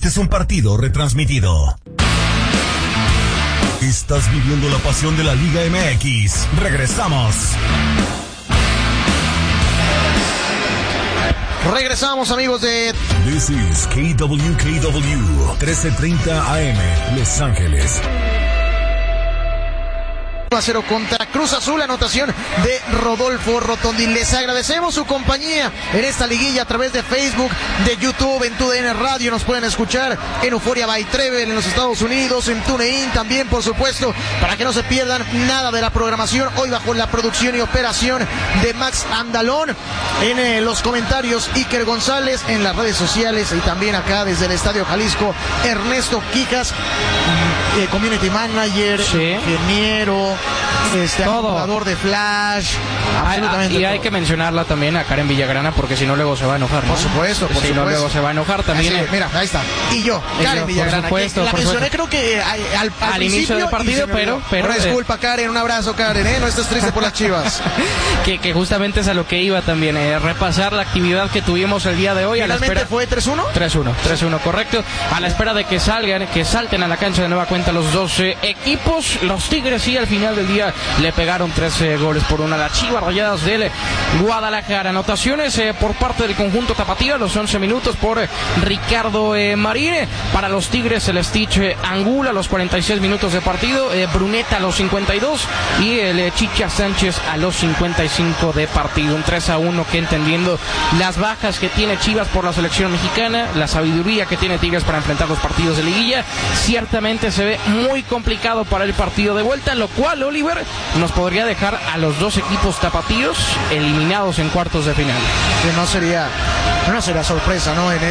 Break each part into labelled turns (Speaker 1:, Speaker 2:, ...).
Speaker 1: Este es un partido retransmitido. Estás viviendo la pasión de la Liga MX. Regresamos.
Speaker 2: Regresamos, amigos de...
Speaker 1: This is KWKW 1330 AM, Los Ángeles.
Speaker 2: 1-0 contra Cruz Azul, anotación de Rodolfo Rotondi. Les agradecemos su compañía en esta liguilla a través de Facebook, de YouTube, en TUDN Radio. Nos pueden escuchar en Euphoria by Trevel en los Estados Unidos, en TuneIn también, por supuesto, para que no se pierdan nada de la programación. Hoy bajo la producción y operación de Max Andalón. En los comentarios, Iker González, en las redes sociales y también acá desde el Estadio Jalisco, Ernesto Quijas, Community Manager, ingeniero, jugador de Flash, absolutamente.
Speaker 3: Y hay que mencionarla también a Karen Villagrana, porque si no luego se va a enojar, ¿no?
Speaker 2: Por supuesto,
Speaker 3: si no luego se va a enojar también.
Speaker 2: Así, mira, ahí está. Y yo, Karen Villagrana,
Speaker 3: por supuesto,
Speaker 2: la mencioné creo que al
Speaker 3: inicio del partido, pero
Speaker 2: una disculpa, Karen, un abrazo, Karen, no estés triste por las Chivas.
Speaker 3: que justamente es a lo que iba también, repasar la actividad que tuvimos el día de hoy.
Speaker 2: ¿Finalmente
Speaker 3: a la espera,
Speaker 2: fue 3-1?
Speaker 3: 3-1, correcto. A la espera de que salten a la cancha de nueva cuenta los dos equipos. Los Tigres sí al final del día le pegaron 13 goles por 1 a las Chivas Rayadas del Guadalajara. Anotaciones por parte del conjunto tapatío a los 11 minutos por Ricardo Marín. Para los Tigres el Stitch Angula a los 46 minutos de partido, Bruneta a los 52 y el Chicha Sánchez a los 55 de partido. Un 3-1 que, entendiendo las bajas que tiene Chivas por la selección mexicana, la sabiduría que tiene Tigres para enfrentar los partidos de liguilla, ciertamente se ve muy complicado para el partido de vuelta, lo cual, Oliver, nos podría dejar a los dos equipos tapatíos eliminados en cuartos de final.
Speaker 2: Que no sería sorpresa, ¿no? En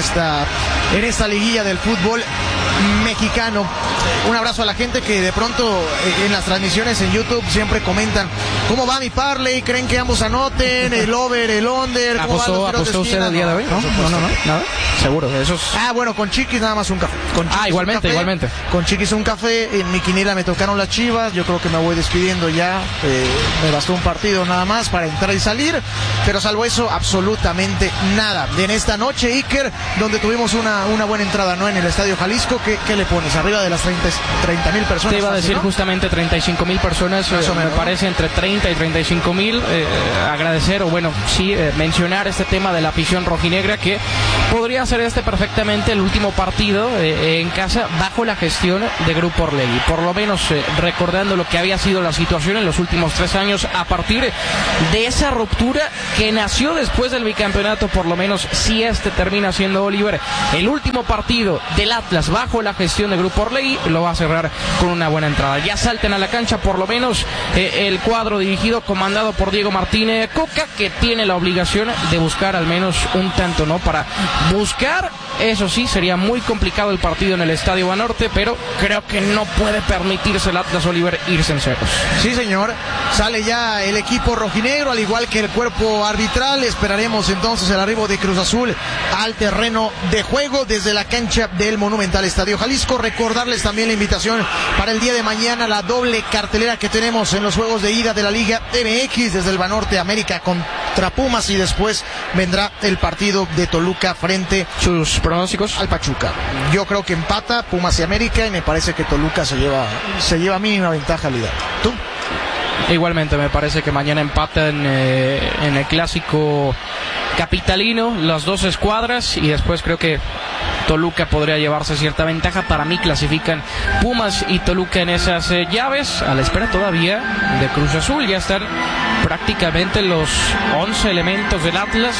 Speaker 2: esta liguilla del fútbol mexicano. Un abrazo a la gente que de pronto en las transmisiones en YouTube siempre comentan ¿cómo va mi parlay? ¿Creen que ambos anoten? ¿El over, el under?
Speaker 3: ¿Apostó usted el día de hoy? No, nada. Seguro, eso es...
Speaker 2: bueno, con Chiquis nada más un café.
Speaker 3: Igualmente.
Speaker 2: Con Chiquis un café. En mi quiniela me tocaron las Chivas. Yo creo que me voy despidiendo ya. Me bastó un partido nada más para entrar y salir. Pero salvo eso, absolutamente nada. En esta noche, Iker, donde tuvimos una buena entrada, ¿no? En el Estadio Jalisco, ¿qué le pones? Arriba de las 30,000 personas.
Speaker 3: Te iba a decir, ¿no? Justamente 35,000 personas, me parece entre 30 y 35,000. Agradecer, mencionar este tema de la afición rojinegra, que podría ser perfectamente el último partido en casa bajo la gestión de Grupo Orlegui. Por lo menos recordando lo que había sido la situación en los últimos 3 años, a partir de esa ruptura que nació después del bicampeonato, por lo menos si termina siendo, Oliver, el último partido del Atlas bajo la gestión de Grupo Orlegui, lo va a cerrar con una buena entrada. Ya salten a la cancha por lo menos el cuadro dirigido, comandado por Diego Martínez Coca, que tiene la obligación de buscar al menos un tanto, ¿no? Para buscar, eso sí, sería muy complicado el partido en el Estadio Banorte, pero creo que no puede permitirse el Atlas, Oliver, irse en ceros.
Speaker 2: Sí, señor, sale ya el equipo rojinegro, al igual que el cuerpo arbitral. Esperaremos entonces el arribo de Cruz Azul al terreno de juego desde la cancha del Monumental Estadio Jalisco. Recordarles también la invitación para el día de mañana, la doble cartelera que tenemos en los juegos de ida de la Liga MX, desde el Banorte, América contra Pumas, y después vendrá el partido de Toluca frente
Speaker 3: sus pronósticos
Speaker 2: al Pachuca. Yo creo que empata Pumas y América, y me parece que Toluca se lleva mínima ventaja al líder. ¿Tú?
Speaker 3: Igualmente me parece que mañana empatan en el clásico capitalino las dos escuadras, y después creo que Toluca podría llevarse cierta ventaja. Para mí clasifican Pumas y Toluca en esas llaves, a la espera todavía de Cruz Azul. Ya están prácticamente los 11 elementos del Atlas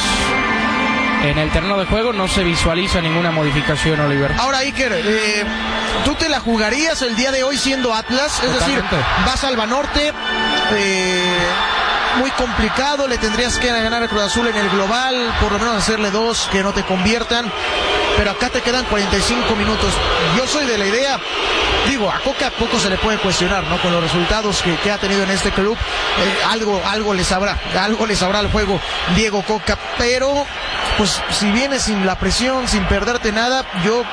Speaker 3: en el terreno de juego. No se visualiza ninguna modificación, Oliver.
Speaker 2: Ahora, Iker, ¿tú te la jugarías el día de hoy siendo Atlas? Es decir, vas al Banorte, muy complicado, le tendrías que ganar a Cruz Azul en el global, por lo menos hacerle 2 que no te conviertan, pero acá te quedan 45 minutos. Yo soy de la idea, a Coca poco se le puede cuestionar, ¿no? Con los resultados que ha tenido en este club, algo le sabrá al juego Diego Coca, pero pues si vienes sin la presión, sin perderte nada, yo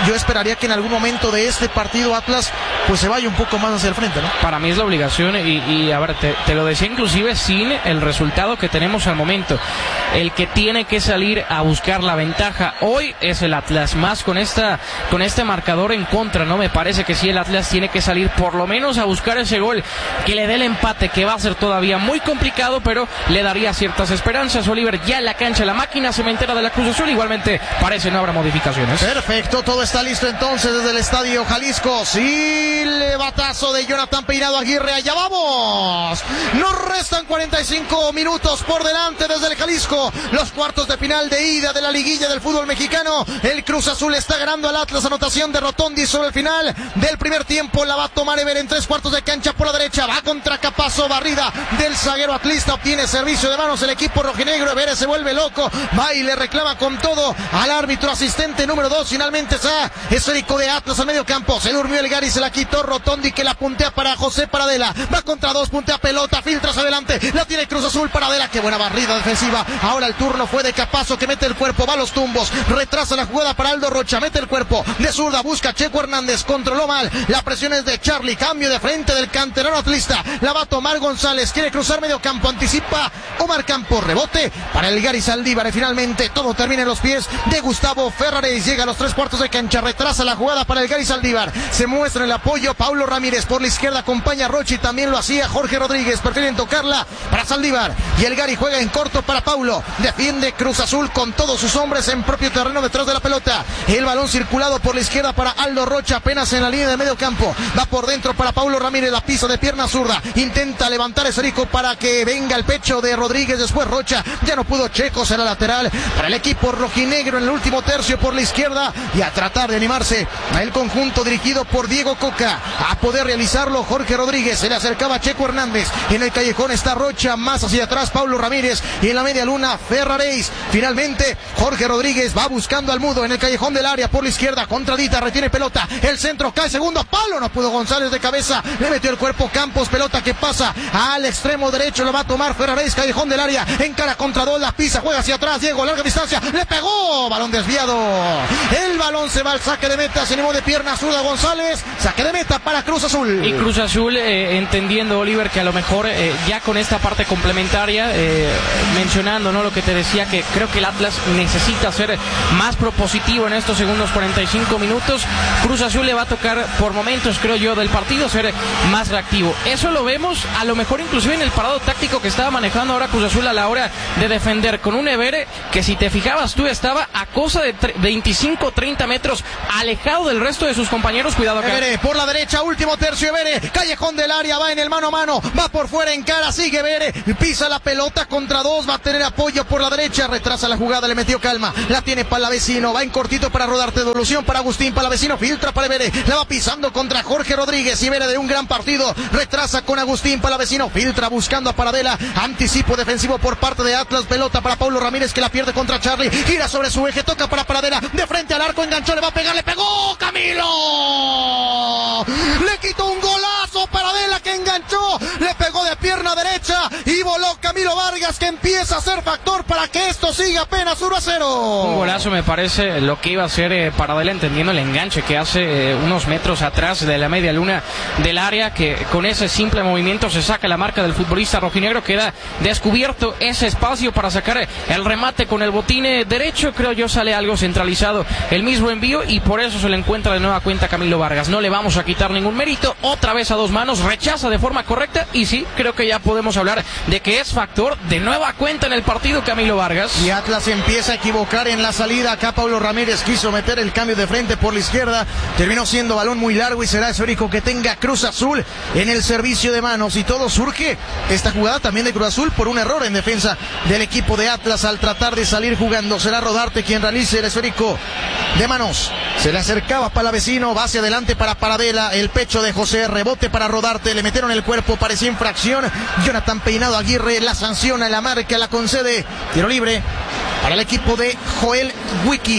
Speaker 2: yo esperaría que en algún momento de este partido Atlas pues se vaya un poco más hacia el frente, ¿no?
Speaker 3: Para mí es la obligación y a ver, te lo decía inclusive sin el resultado que tenemos al momento. El que tiene que salir a buscar la ventaja hoy es el Atlas, más con este marcador en contra, ¿no? Me parece que sí, el Atlas tiene que salir por lo menos a buscar ese gol que le dé el empate, que va a ser todavía muy complicado, pero le daría ciertas esperanzas. Oliver, ya en la cancha, la máquina cementera de la Cruz Azul, igualmente parece no habrá modificaciones.
Speaker 2: Perfecto, todo está listo entonces desde el Estadio Jalisco. Sí, levatazo de Jonathan Peinado Aguirre, allá vamos. Nos restan 45 minutos por delante desde el Jalisco, los cuartos de final de ida de la liguilla del fútbol mexicano. El Cruz Azul está ganando al Atlas, anotación de Rotondi sobre el final del primer tiempo. La va a tomar Ever en 3/4 de cancha por la derecha, va contra Capazo, barrida del zaguero atlista, obtiene servicio de manos el equipo rojinegro. Ever se vuelve loco, va y le reclama con todo al árbitro asistente número 2. Finalmente está esférico de Atlas al medio campo, se durmió el Gary, se la quitó Rotondi, que la puntea para José Paradela, va contra 2, puntea pelota, filtra hacia adelante, la tiene Cruz Azul. Paradela, qué buena barrida defensiva. Ahora el turno fue de Capazo, que mete el cuerpo, va a los tumbos, retrasa la jugada para Aldo Rocha, mete el cuerpo de zurda, busca a Checo Hernández, controló mal, la presión es de Charlie, cambio de frente del canterano atlista, la va a tomar González, quiere cruzar medio campo, anticipa Omar Campos, rebote para el Gary Saldívar, y finalmente todo termina en los pies de Gustavo Ferraréis. Llega a los 3/4 de cancha, retrasa la jugada para el Gary Saldívar, se muestra el apoyo Paulo Ramírez por la izquierda, acompaña a Rochi, también lo hacía Jorge Rodríguez, prefieren tocarla para Saldívar, y el Gary juega en corto para Paulo, defiende Cruz Azul con todos sus hombres en propio terreno detrás de la pelota, el balón circulado por la izquierda para Aldo Rocha, apenas en la línea de medio campo, va por dentro para Paulo Ramírez, la pisa de pierna zurda, intenta levantar ese rico para que venga el pecho de Rodríguez, después Rocha, ya no pudo, Checo será lateral para el equipo rojinegro en el último tercio por la izquierda, y a tratar de animarse a el conjunto dirigido por Diego Coca, a poder realizarlo Jorge Rodríguez, se le acercaba Checo Hernández, en el callejón está Rocha, más hacia atrás Paulo Ramírez, y en la media luna Ferraréis. Finalmente Jorge Rodríguez va buscando al Mudo en el callejón del área por la izquierda, contradita, retiene pelota, el centro cae, segundo palo, no pudo González de cabeza, le metió el cuerpo Campos, pelota que pasa al extremo derecho, lo va a tomar Ferraréis, callejón del área, encara contra dos, la pisa, juega hacia atrás, Diego, larga distancia, le pegó, balón desviado, el balón se va al saque de meta, se animó de pierna zurda González, saque de meta para Cruz Azul.
Speaker 3: Y Cruz Azul entendiendo, Oliver, que a lo mejor ya con esta parte complementaria, mencionando, ¿no?, lo que te decía, que creo que el Atlas necesita ser más propositivo en estos segundos 45 minutos. Cruz Azul le va a tocar por momentos, creo yo, del partido ser más reactivo. Eso lo vemos a lo mejor inclusive en el parado táctico que estaba manejando ahora Cruz Azul a la hora de defender, con un Ever que, si te fijabas tú, estaba a cosa de 25-30 metros alejado del resto de sus compañeros. Cuidado acá.
Speaker 2: Ever por la derecha, último tercio, Ever, callejón del área, va en el mano a mano, va por fuera, encara, sigue Ever, pisa la pelota contra dos, va a tener apoyo por la derecha, retrasa la jugada, le metió calma, la tiene Palavecino, va en cortito para Rodarte, devolución para Agustín Palavecino, filtra para Ever, la va pisando contra Jorge Rodríguez, y Ever de un gran partido, retrasa con Agustín Palavecino, filtra buscando a Paradela, anticipo defensivo por parte de Atlas, pelota para Paulo Ramírez, que la pierde contra Charlie, gira sobre su eje, toca para Paradela, de frente al arco, enganchó, le va a pegar, le pegó Camilo, le quitó un golazo Paradela, que enganchó, le pegó de pierna derecha y voló Camilo Vargas, que empieza a ser factor para que esto siga apenas 1-0.
Speaker 3: Un golazo, me parece, lo que iba a hacer Paradela, entendiendo el enganche que hace unos metros atrás de la media luna del área, que con ese simple movimiento se saca la marca del futbolista rojinegro, queda descubierto ese espacio para sacar el remate con el botín derecho, creo yo sale algo centralizado el mismo envío, y por eso se le encuentra de nueva cuenta Camilo Vargas. No le vamos a quitar ningún mérito, otra vez a dos manos, rechaza de forma correcta, y sí, creo que ya podemos hablar de que es factor de nueva cuenta en el partido Camilo Vargas.
Speaker 2: Y Atlas empieza a equivocar en la salida, acá Paulo Ramírez quiso meter el cambio de frente por la izquierda, terminó siendo balón muy largo, y será esférico que tenga Cruz Azul en el servicio de manos, y todo surge esta jugada también de Cruz Azul por un error en defensa del equipo de Atlas al tratar de salir jugando. Será Rodarte quien realice el esférico de manos, se le acercaba Palavecino, va hacia adelante para Paradela, el pecho de José, rebote para Rodarte, le metieron el cuerpo, parecía infracción, Jonathan Peinado Aguirre la sanciona, la marca, la concede, tiro libre para el equipo de Joel Wiki.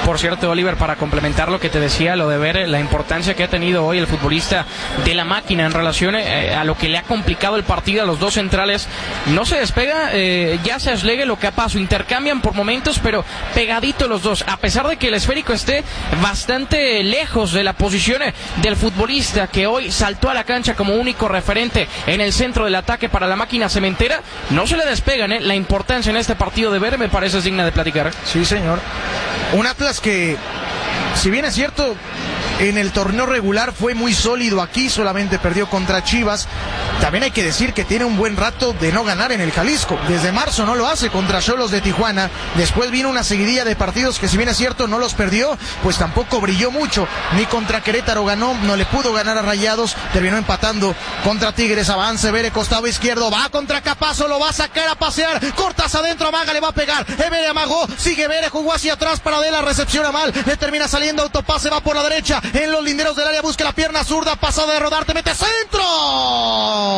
Speaker 3: Por cierto, Oliver, para complementar lo que te decía, lo de ver la importancia que ha tenido hoy el futbolista de la máquina en relación a lo que le ha complicado el partido a los dos centrales, no se despega, ya sea Schlegel o Capasso, intercambian por momentos, pero pegadito los dos, a pesar de que el esférico esté bastante lejos de la posición del futbolista que hoy saltó a la cancha como único referente en el centro del ataque para la máquina cementera, no se le despegan, La importancia en este partido de ver me parece digna de platicar.
Speaker 2: Sí, señor. Un Atlas que, si bien es cierto, en el torneo regular fue muy sólido aquí, solamente perdió contra Chivas. También hay que decir que tiene un buen rato de no ganar en el Jalisco. Desde marzo no lo hace contra Xolos de Tijuana. Después vino una seguidilla de partidos que, si bien es cierto, no los perdió, pues tampoco brilló mucho. Ni contra Querétaro ganó, no le pudo ganar a Rayados, terminó empatando contra Tigres. Avance Vere, costado izquierdo, va contra Capasso, lo va a sacar a pasear, cortas adentro, Amaga le va a pegar, Vere amagó, sigue Vere, jugó hacia atrás para de la recepciona mal, le termina saliendo autopase, va por la derecha, en los linderos del área, busca la pierna zurda, pasada de rodar, te mete centro.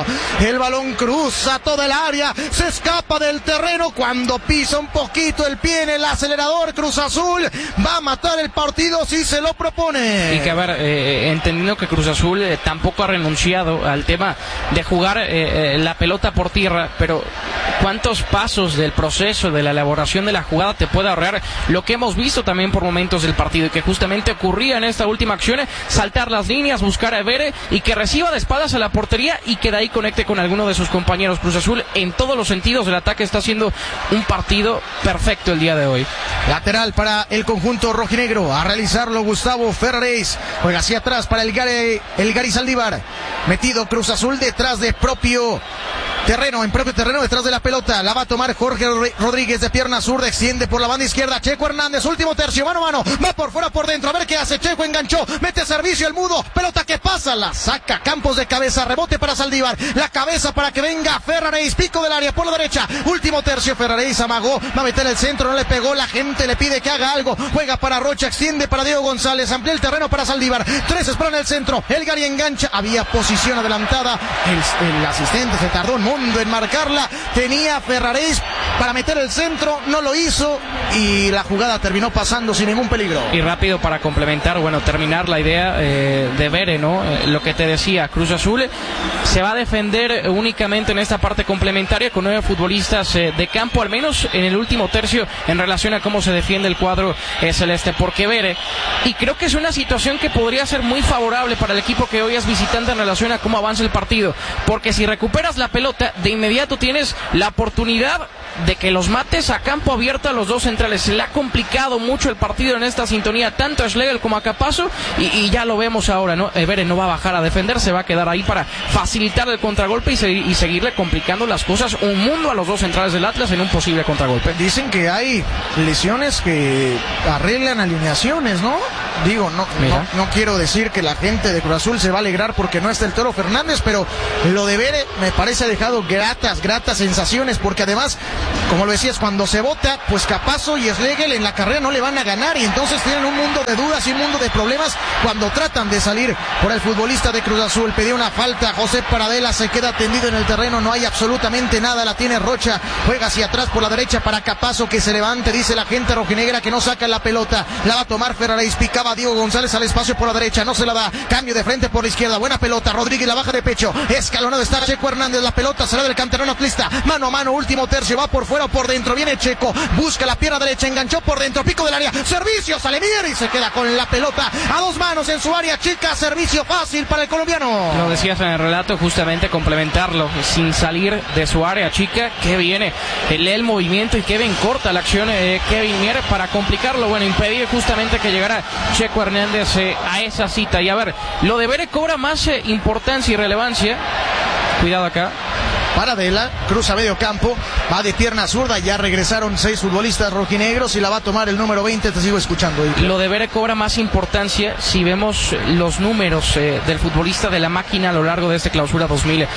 Speaker 2: El balón cruza todo el área, se escapa del terreno cuando pisa un poquito el pie en el acelerador. Cruz Azul va a matar el partido si se lo propone.
Speaker 3: Y que, a ver, entendiendo que Cruz Azul tampoco ha renunciado al tema de jugar la pelota por tierra, pero ¿cuántos pasos del proceso de la elaboración de la jugada te puede ahorrar lo que hemos visto también por momentos del partido y que justamente ocurría en esta última acción, saltar las líneas, buscar a Vere y que reciba de espaldas a la portería y que de ahí conecte con alguno de sus compañeros? Cruz Azul en todos los sentidos del ataque está haciendo un partido perfecto el día de hoy.
Speaker 2: Lateral para el conjunto rojinegro, a realizarlo Gustavo Ferraréis, juega hacia atrás para el Gary Saldívar, metido Cruz Azul detrás de propio terreno, detrás de la pelota, la va a tomar Jorge Rodríguez de pierna zurda, extiende por la banda izquierda, Checo Hernández, último tercio, mano a mano, va por fuera, por dentro, a ver qué hace, Checo enganchó, mete servicio el mudo, pelota que pasa, la saca Campos de cabeza, rebote para Saldívar, la cabeza para que venga Ferraréis, pico del área por la derecha, último tercio, Ferraréis amagó, va a meter el centro, no le pegó, la gente le pide que haga algo, juega para Rocha, extiende para Diego González, amplía el terreno para Saldívar, 3 esperan en el centro, el Gary engancha, había posición adelantada, el asistente se tardó un mundo en marcarla, tenía Ferraréis para meter el centro, no lo hizo y la jugada terminó pasando sin ningún peligro.
Speaker 3: Y rápido para complementar, terminar la idea de Vere, ¿no? Lo que te decía, Cruz Azul se va a defender únicamente en esta parte complementaria con 9 futbolistas de campo, al menos en el último tercio, en relación a cómo se defiende el cuadro celeste, porque Vere, y creo que es una situación que podría ser muy favorable para el equipo que hoy es visitante en relación a cómo avanza el partido, porque si recuperas la pelota, de inmediato tienes la oportunidad de que los mates a campo abierto a los dos centrales. Se le ha complicado mucho el partido en esta sintonía, tanto a Schlegel como a Capasso, y ya lo vemos ahora, ¿no? Vere no va a bajar a defender, se va a quedar ahí para facilitar el contragolpe y seguirle complicando las cosas un mundo a los dos centrales del Atlas en un posible contragolpe.
Speaker 2: Dicen que hay lesiones que arreglan alineaciones, ¿no? Digo, no quiero decir que la gente de Cruz Azul se va a alegrar porque no está el Toro Fernández, pero lo de Vere me parece ha dejado gratas sensaciones, porque además, como lo decías, cuando se vota, pues Capasso y Schlegel en la carrera no le van a ganar y entonces tienen un mundo de dudas y un mundo de problemas cuando tratan de salir por el futbolista de Cruz Azul. Pedía una falta, José Paradela se queda tendido en el terreno, no hay absolutamente nada, la tiene Rocha, juega hacia atrás por la derecha para Capasso que se levante, dice la gente rojinegra que no saca la pelota, la va a tomar Ferraréis, picaba Diego González al espacio por la derecha, no se la da, cambio de frente por la izquierda, buena pelota, Rodríguez la baja de pecho, escalonado está Checo Hernández, la pelota será del canterano atlista, mano a mano, último tercio, va por fuera o por dentro, viene Checo, busca la pierna derecha, enganchó por dentro, pico del área, servicio, sale Mier y se queda con la pelota a dos manos en su área chica, servicio fácil para el colombiano.
Speaker 3: Lo decías en el relato, justamente complementarlo, sin salir de su área chica, que viene, lee el movimiento y que bien corta la acción Kevin Mier para complicarlo, impedir justamente que llegara Checo Hernández a esa cita. Y a ver, lo de Vere cobra más importancia y relevancia. Cuidado acá.
Speaker 2: Paradela, cruza medio campo, va de pierna zurda, ya regresaron 6 futbolistas rojinegros y la va a tomar el número 20, te sigo escuchando.
Speaker 3: Lo de Vere cobra más importancia si vemos los números del futbolista de la máquina a lo largo de este clausura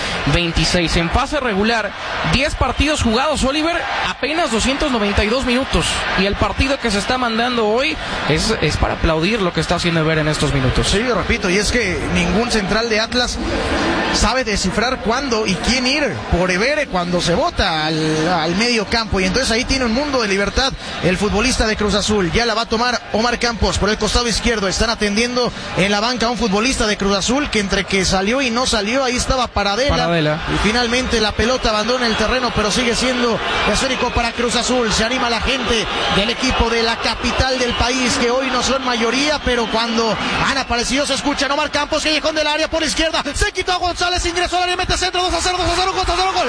Speaker 3: 2026. En fase regular, 10 partidos jugados, Oliver, apenas 292 minutos. Y el partido que se está mandando hoy es para aplaudir lo que está haciendo Vere en estos minutos.
Speaker 2: Sí, yo repito, y es que ningún central de Atlas sabe descifrar cuándo y quién ir por Evere cuando se bota al medio campo, y entonces ahí tiene un mundo de libertad el futbolista de Cruz Azul. Ya la va a tomar Omar Campos por el costado izquierdo. Están atendiendo en la banca a un futbolista de Cruz Azul que entre que salió y no salió, ahí estaba Paradela. Y finalmente la pelota abandona el terreno, pero sigue siendo esférico para Cruz Azul. Se anima la gente del equipo de la capital del país, que hoy no son mayoría, pero cuando han aparecido se escuchan. Omar Campos, callejón del área por la izquierda, se quitó a González, ingresó al área, mete centro, 2-0, gol.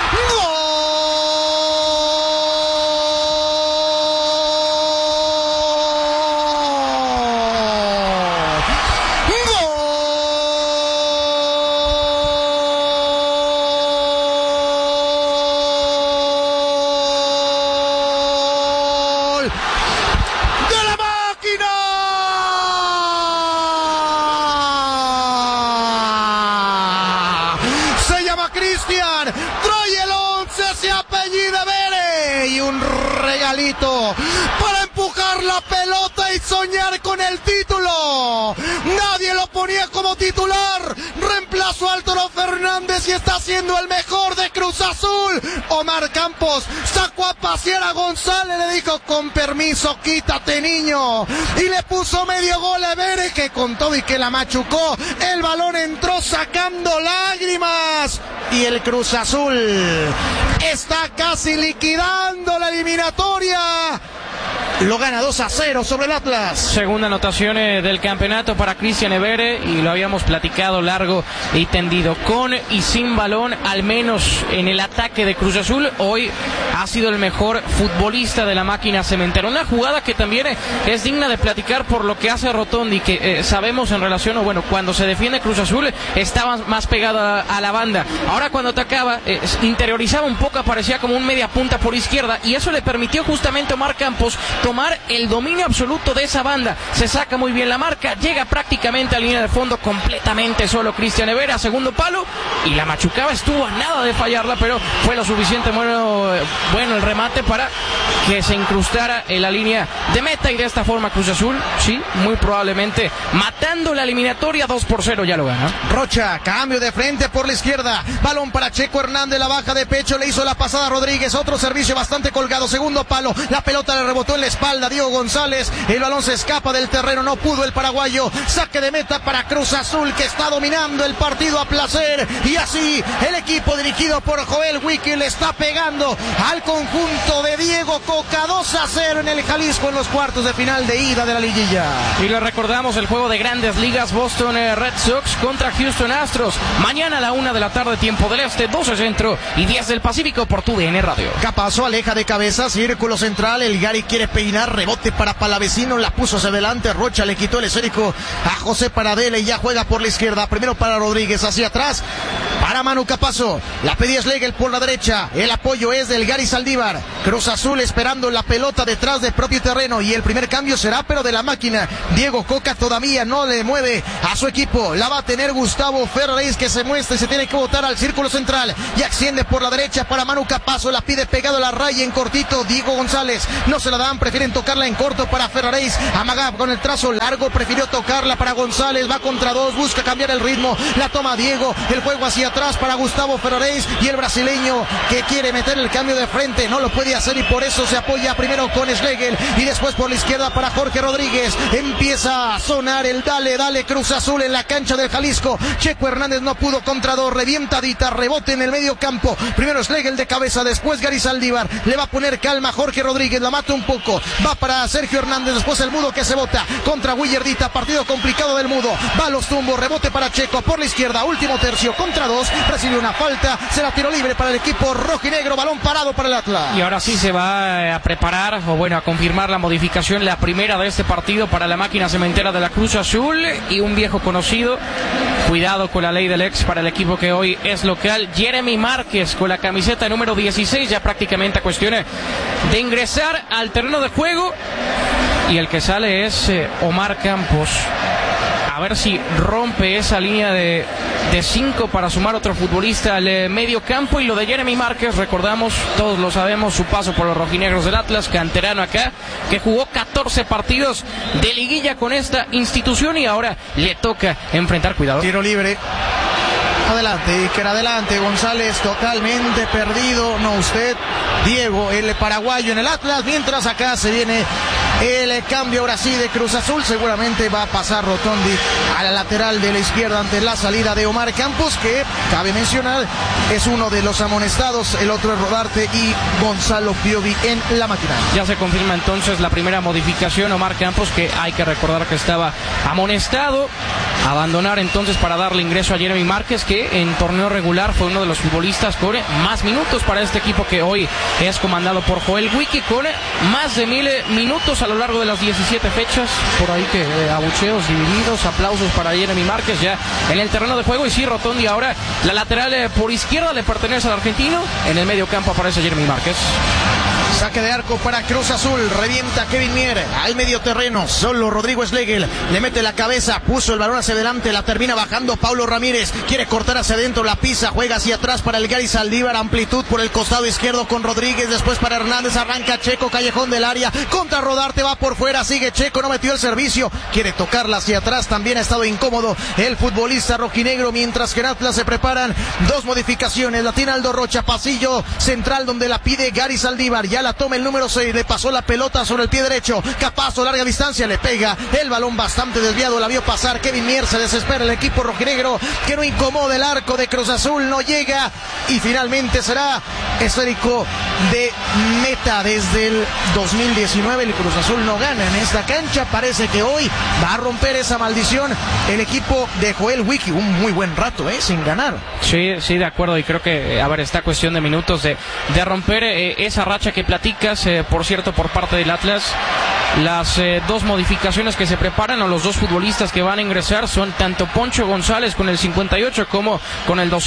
Speaker 4: Para empujar la pelota y soñar con el título. Nadie lo ponía como titular. Reemplazó al Toro Fernández y está siendo el mejor de Cruz Azul. Omar Campos sacó a pasear a González, le dijo: con permiso, quítate, niño. Y le puso medio gol a Evere, que con todo y que la machucó, el balón entró sacando lágrimas. Y el Cruz Azul está casi liquidando la eliminatoria. Lo gana 2-0 sobre el Atlas.
Speaker 3: Segunda anotación del campeonato para Cristian Evere, y lo habíamos platicado largo y tendido. Con y sin balón, al menos en el ataque de Cruz Azul, hoy ha sido el mejor futbolista de la máquina cementera. Una jugada que también es digna de platicar por lo que hace Rotondi, que sabemos en relación, o bueno, cuando se defiende Cruz Azul estaba más pegado a la banda. Ahora cuando atacaba, interiorizaba un poco, aparecía como un media punta por izquierda, y eso le permitió justamente a Omar Campos tomar el dominio absoluto de esa banda. Se saca muy bien la marca, llega prácticamente a línea de fondo completamente solo Cristian Evere, a segundo palo, y la machucaba, estuvo a nada de fallarla, pero fue lo suficiente bueno el remate para que se incrustara en la línea de meta, y de esta forma Cruz Azul, sí, muy probablemente matando la eliminatoria. 2-0 ya lo gana.
Speaker 2: Rocha, cambio de frente por la izquierda, balón para Checo Hernández, la baja de pecho, le hizo la pasada a Rodríguez, otro servicio bastante colgado, segundo palo, la pelota le rebotó en la espalda Diego González, el balón se escapa del terreno, no pudo el paraguayo. Saque de meta para Cruz Azul, que está dominando el partido a placer, y así el equipo dirigido por Joel Wiki le está pegando al conjunto de Diego Coca. 2-0 en el Jalisco, en los cuartos de final de ida de la liguilla.
Speaker 3: Y le recordamos el juego de Grandes Ligas, Boston Red Sox contra Houston Astros, mañana a la 1 de la tarde, tiempo del este, 12 centro y 10 del Pacífico, por TUDN Radio.
Speaker 2: Capazo aleja de cabeza, círculo central, el Gary quiere peinar, rebote para Palavecino, la puso hacia adelante, Rocha le quitó el esférico a José Paradela y ya juega por la izquierda, primero para Rodríguez, hacia atrás para Manu Capazo, la pedía Schlegel por la derecha, el apoyo es del Gary Saldívar. Cruz Azul esperando la pelota detrás del propio terreno, y el primer cambio será pero de la máquina. Diego Coca todavía no le mueve a su equipo, la va a tener Gustavo Ferraréis, que se muestra y se tiene que botar al círculo central, y extiende por la derecha para Manu Capazo, la pide pegado a la raya en cortito Diego González, no se la dan, prefieren tocarla en corto para Ferraréis, amaga con el trazo largo, prefirió tocarla para González, va contra dos, busca cambiar el ritmo, la toma Diego, el juego hacia atrás para Gustavo Ferraréis, y el brasileño que quiere meter el cambio de frente no lo puede hacer, y por eso se apoya primero con Schlegel y después por la izquierda para Jorge Rodríguez. Empieza a sonar el dale Cruz Azul en la cancha del Jalisco. Checo Hernández no pudo contra dos, revientadita, rebote en el medio campo, primero Schlegel de cabeza, después Gary Saldívar, le va a poner calma Jorge Rodríguez, la mata un poco, va para Sergio Hernández, después el Mudo que se bota contra Willardita, partido complicado del Mudo, va a los tumbos, rebote para Checo por la izquierda, último tercio contra dos, recibe una falta, será tiro libre para el equipo rojinegro, balón parado para el Atlas.
Speaker 3: Y ahora sí se va a preparar, o bueno, a confirmar la modificación, la primera de este partido para la máquina cementera de la Cruz Azul, y un viejo conocido, cuidado con la ley del ex para el equipo que hoy es local, Jeremy Márquez con la camiseta número 16, ya prácticamente a cuestión de ingresar al terreno de juego, y el que sale es Omar Campos. A ver si rompe esa línea de 5 para sumar otro futbolista al medio campo. Y lo de Jeremy Márquez, recordamos, todos lo sabemos, su paso por los rojinegros del Atlas, canterano acá, que jugó 14 partidos de liguilla con esta institución, y ahora le toca enfrentar, cuidado.
Speaker 2: Tiro libre Adelante, Iker, adelante. González totalmente perdido. No usted, Diego, el paraguayo en el Atlas. Mientras acá se viene el cambio ahora sí de Cruz Azul. Seguramente va a pasar Rotondi a la lateral de la izquierda ante la salida de Omar Campos, que cabe mencionar es uno de los amonestados. El otro es Rodarte y Gonzalo Piovi en la maquinaria.
Speaker 3: Ya se confirma entonces la primera modificación. Omar Campos, que hay que recordar que estaba amonestado, abandonar entonces para darle ingreso a Jeremy Márquez, que en torneo regular fue uno de los futbolistas con más minutos para este equipo que hoy es comandado por Joel Wiki, con más de 1000 minutos a lo largo de las 17 fechas. Por ahí que abucheos divididos, aplausos para Jeremy Márquez ya en el terreno de juego. Y sí, Rotondi ahora la lateral por izquierda le pertenece al argentino. En el medio campo aparece Jeremy Márquez.
Speaker 2: Saque de arco para Cruz Azul, revienta Kevin Mier al medio terreno, solo Rodrigo Schlegel le mete la cabeza, puso el balón hacia adelante, la termina bajando Paulo Ramírez, quiere cortar hacia adentro, la pisa, juega hacia atrás para el Gary Saldívar, amplitud por el costado izquierdo con Rodríguez, después para Hernández, arranca Checo, callejón del área, contra Rodarte, va por fuera, sigue Checo, no metió el servicio, quiere tocarla hacia atrás, también ha estado incómodo el futbolista rojinegro, mientras que en Atlas se preparan dos modificaciones, la tiene Aldo Rocha, pasillo central donde la pide Gary Saldívar, ya la toma el número 6, le pasó la pelota sobre el pie derecho, Capazo, larga distancia, le pega el balón bastante desviado, la vio pasar Kevin Mier, se desespera el equipo rojinegro, que no incomoda el arco de Cruz Azul, no llega, y finalmente será esférico de meta. Desde el 2019 el Cruz Azul no gana en esta cancha, parece que hoy va a romper esa maldición el equipo de Joel Wiki, un muy buen rato, sin ganar.
Speaker 3: Sí, de acuerdo, y creo que, esta cuestión de minutos de romper esa racha que platicas, por cierto, por parte del Atlas. Las dos modificaciones que se preparan, o los dos futbolistas que van a ingresar, son tanto Poncho González con el 58 como con el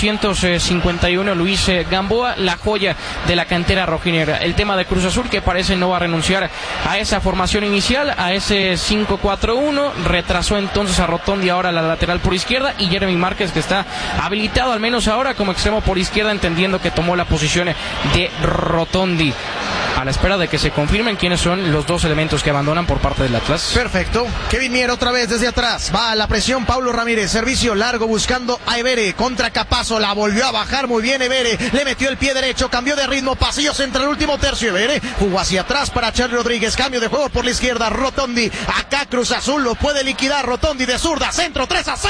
Speaker 3: 251 Luis Gamboa, la joya de la cantera rojinegra. El tema de Cruz Azul, que parece no va a renunciar a esa formación inicial, a ese 5-4-1, retrasó entonces a Rotondi ahora a la lateral por izquierda, y Jeremy Márquez, que está habilitado al menos ahora como extremo por izquierda, entendiendo que tomó la posición de Rotondi, a la espera de que se confirmen quiénes son los dos elementos que abandonan por parte del Atlas.
Speaker 2: Perfecto. Kevin Mier otra vez desde atrás. Va a la presión Paulo Ramírez. Servicio largo buscando a Evere. Contra Capazo. La volvió a bajar muy bien Evere. Le metió el pie derecho. Cambió de ritmo. Pasillo central. Último tercio. Evere jugó hacia atrás para Charly Rodríguez. Cambio de juego por la izquierda. Rotondi. Acá Cruz Azul lo puede liquidar. Rotondi de zurda. Centro.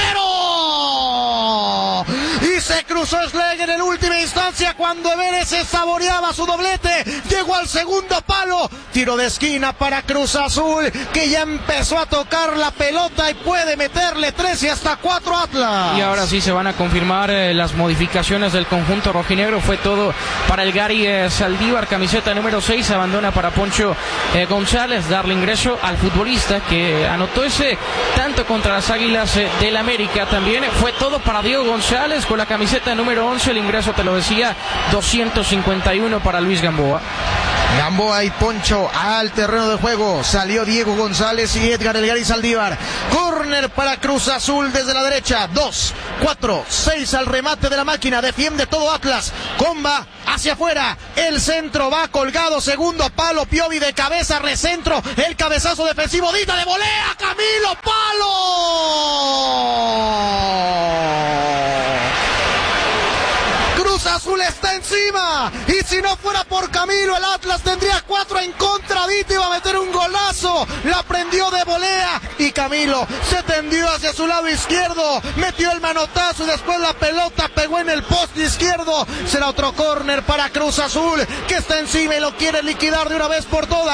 Speaker 2: 3-0. Y se cruzó Schlegel en última instancia cuando Evere se saboreaba su doblete. Llegó al segundo palo, tiro de esquina para Cruz Azul, que ya empezó a tocar la pelota y puede meterle 3 y hasta 4 Atlas.
Speaker 3: Y ahora sí se van a confirmar las modificaciones del conjunto rojinegro. Fue todo para el Gary Saldívar, camiseta número 6, abandona para Poncho González, darle ingreso al futbolista que anotó ese tanto contra las Águilas del América. También fue todo para Diego González con la camiseta número 11, el ingreso, te lo decía, 251 para Luis Gamboa.
Speaker 2: Gamboa y Poncho al terreno de juego. Salió Diego González y Edgar El Gary Saldívar. Córner para Cruz Azul desde la derecha. 2, 4, 6 al remate de la máquina. Defiende todo Atlas. Comba hacia afuera. El centro va colgado. Segundo palo. Piovi de cabeza. Recentro. El cabezazo defensivo. Dita de volea. Camilo. ¡Palo! Cruz Azul está encima, y si no fuera por Camilo, el Atlas tendría 4 en contra. Dita iba a meter un golazo, la prendió de volea y Camilo se tendió hacia su lado izquierdo, metió el manotazo y después la pelota pegó en el poste izquierdo. Será otro córner para Cruz Azul, que está encima y lo quiere liquidar de una vez por todas.